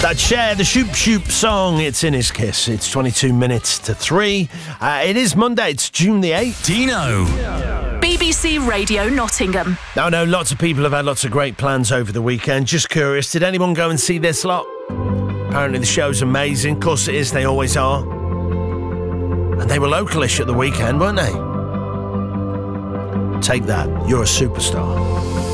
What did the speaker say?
That Cher, the Shoop Shoop song, it's in his kiss. It's 22 minutes to 3. It is Monday, it's June the 8th. Dino. BBC Radio Nottingham. I know lots of people have had lots of great plans over the weekend. Just curious, did anyone go and see this lot? Apparently the show's amazing. Of course it is, they always are. And they were localish at the weekend, weren't they? Take that, you're a superstar.